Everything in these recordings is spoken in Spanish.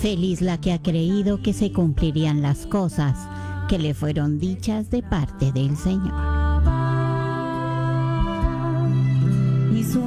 Feliz la que ha creído que se cumplirían las cosas que le fueron dichas de parte del Señor. Y su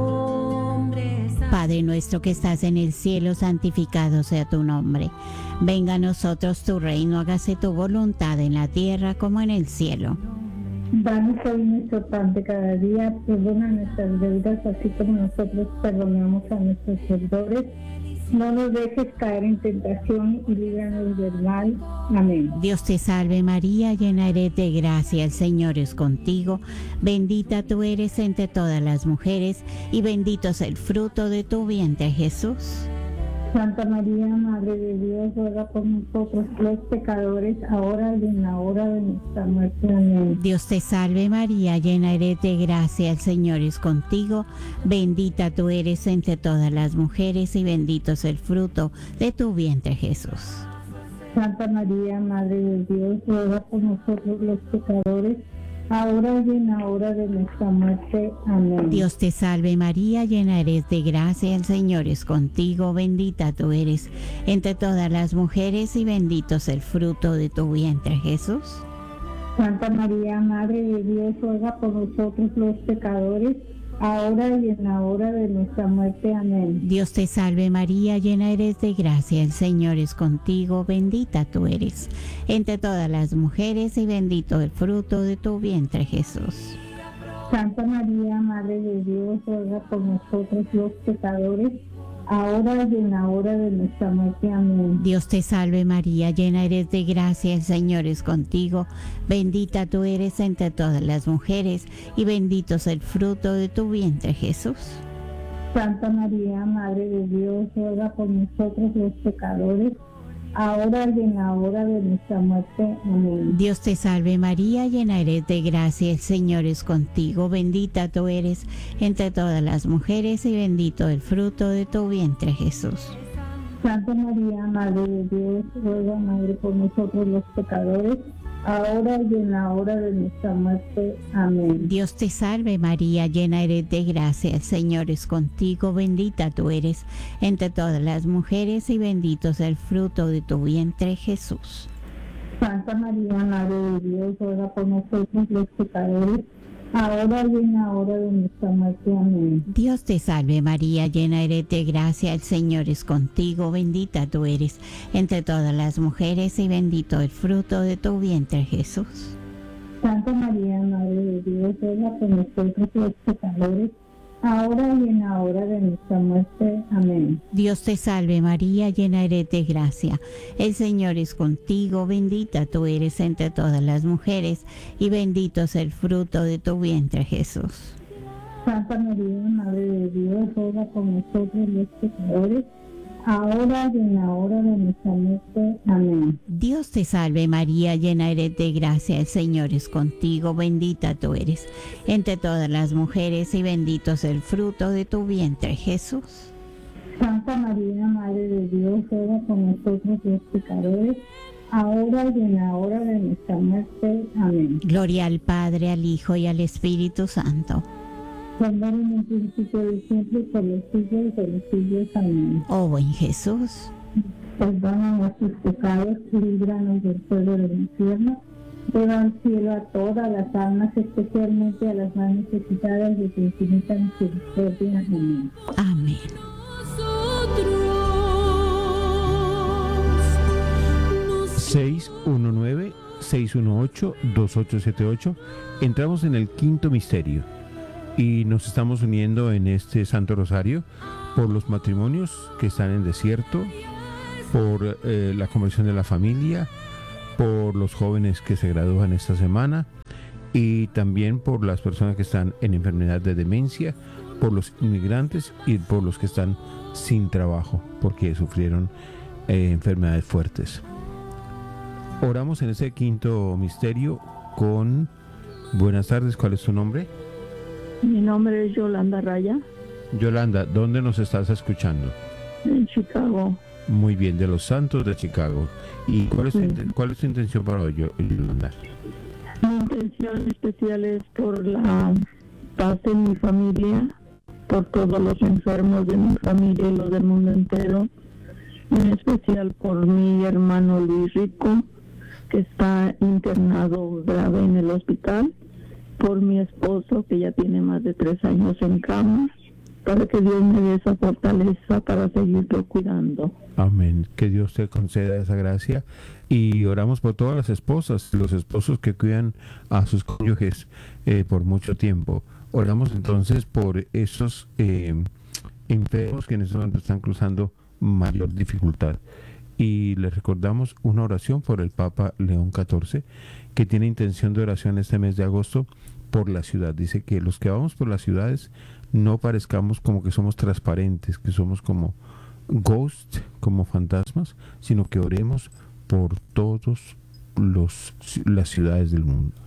nombre es Padre nuestro que estás en el cielo, santificado sea tu nombre. Venga a nosotros tu reino, hágase tu voluntad en la tierra como en el cielo. Danos hoy nuestro pan de cada día, perdona nuestras deudas, así como nosotros perdonamos a nuestros deudores. No nos dejes caer en tentación y líbranos del mal. Amén. Dios te salve María, llena eres de gracia, el Señor es contigo. Bendita tú eres entre todas las mujeres y bendito es el fruto de tu vientre, Jesús. Santa María, Madre de Dios, ruega por nosotros los pecadores, ahora y en la hora de nuestra muerte. Amén. Dios te salve María, llena eres de gracia, el Señor es contigo. Bendita tú eres entre todas las mujeres y bendito es el fruto de tu vientre, Jesús. Santa María, Madre de Dios, ruega por nosotros los pecadores, ahora y en la hora de nuestra muerte. Amén. Dios te salve María, llena eres de gracia, el Señor es contigo. Bendita tú eres entre todas las mujeres y bendito es el fruto de tu vientre, Jesús. Santa María, Madre de Dios, ruega por nosotros los pecadores, ahora y en la hora de nuestra muerte. Amén. Dios te salve María, llena eres de gracia, el Señor es contigo. Bendita tú eres entre todas las mujeres y bendito el fruto de tu vientre, Jesús. Santa María, Madre de Dios, ruega por nosotros los pecadores, ahora y en la hora de nuestra muerte. Amén. Dios te salve María, llena eres de gracia, el Señor es contigo. Bendita tú eres entre todas las mujeres y bendito es el fruto de tu vientre, Jesús. Santa María, Madre de Dios, ruega por nosotros los pecadores, ahora y en la hora de nuestra muerte. Amén. Dios te salve María, llena eres de gracia, el Señor es contigo. Bendita tú eres entre todas las mujeres y bendito el fruto de tu vientre, Jesús. Santa María, Madre de Dios, ruega, Madre, por nosotros los pecadores, ahora y en la hora de nuestra muerte. Amén. Dios te salve María, llena eres de gracia, el Señor es contigo. Bendita tú eres entre todas las mujeres y bendito es el fruto de tu vientre, Jesús. Santa María, Madre de Dios, ruega por nosotros los pecadores, ahora y en la hora de nuestra muerte. Amén. Dios te salve María, llena eres de gracia, el Señor es contigo. Bendita tú eres entre todas las mujeres y bendito el fruto de tu vientre, Jesús. Santa María, Madre de Dios, ruega por nosotros los pecadores, ahora y en la hora de nuestra muerte. Amén. Dios te salve María, llena eres de gracia, el Señor es contigo. Bendita tú eres entre todas las mujeres y bendito es el fruto de tu vientre, Jesús. Santa María, Madre de Dios, ruega por nosotros los pecadores, ahora y en la hora de nuestra muerte. Amén. Dios te salve María, llena eres de gracia, el Señor es contigo. Bendita tú eres entre todas las mujeres y bendito es el fruto de tu vientre, Jesús. Santa María, Madre de Dios, ruega por nosotros los pecadores, ahora y en la hora de nuestra muerte. Amén. Gloria al Padre, al Hijo y al Espíritu Santo. Como era en el principio del siempre, y por los siglos de los siglos. Amén. Oh buen Jesús, Perdona nuestros pecados y líbranos del fuego del infierno. Lleva al cielo a todas las almas, especialmente a las más necesitadas de tu infinita misericordia. Amén. amén. 619-618-2878. Entramos en el quinto misterio y nos estamos uniendo en este Santo Rosario por los matrimonios que están en desierto, por la conversión de la familia, por los jóvenes que se gradúan esta semana y también por las personas que están en enfermedad de demencia, por los inmigrantes y por los que están sin trabajo porque sufrieron enfermedades fuertes. Oramos en ese quinto misterio con... Buenas tardes, ¿cuál es tu nombre? Mi nombre es Yolanda Raya, Yolanda, ¿dónde nos estás escuchando? en Chicago. Muy bien, de los Santos de Chicago. ¿Y cuál es tu intención para hoy, Yolanda? Mi intención especial es por la paz en mi familia, por todos los enfermos de mi familia y los del mundo entero, en especial por mi hermano Luis Rico, que está internado grave en el hospital, por mi esposo, que ya tiene más de 3 años en cama, para que Dios me dé esa fortaleza para seguirlo cuidando. Amén. Que Dios te conceda esa gracia. Y oramos por todas las esposas, los esposos que cuidan a sus cónyuges por mucho tiempo. Oramos entonces por esos enfermos que en este momento están cruzando mayor dificultad. Y les recordamos una oración por el Papa León XIV, que tiene intención de oración este mes de agosto por la ciudad. Dice que los que vamos por las ciudades no parezcamos como que somos transparentes, que somos como ghosts, como fantasmas, sino que oremos por todos las ciudades del mundo.